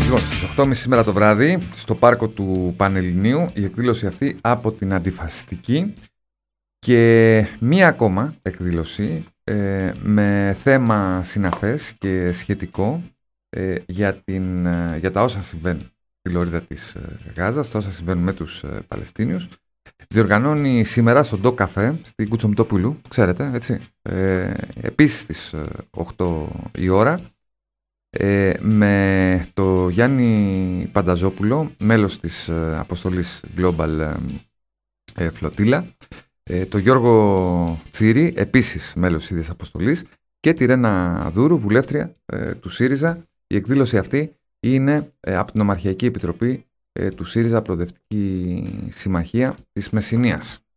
Λοιπόν, στις 8.30 σήμερα το βράδυ, στο πάρκο του Πανελληνίου, η εκδήλωση αυτή από την Αντιφασιστική και μία ακόμα εκδήλωση με θέμα συναφές και σχετικό για τα όσα συμβαίνουν στη λωρίδα της Γάζας, τα όσα συμβαίνουν με τους Παλαιστίνιους. Διοργανώνει σήμερα στον Ντο Καφέ, στην Κουτσομητόπουλου, ξέρετε, έτσι, επίσης στις 8 η ώρα, με το Γιάννη Πανταζόπουλο, μέλος της αποστολής Global Flotilla, το Γιώργο Τσίρι, επίσης μέλος της ίδιας αποστολής, και τη Ρένα Δούρου, βουλεύτρια του ΣΥΡΙΖΑ. Η εκδήλωση αυτή είναι από την Ομαρχιακή Επιτροπή του ΣΥΡΙΖΑ, Προοδευτική Συμμαχία της Μεσσηνίας.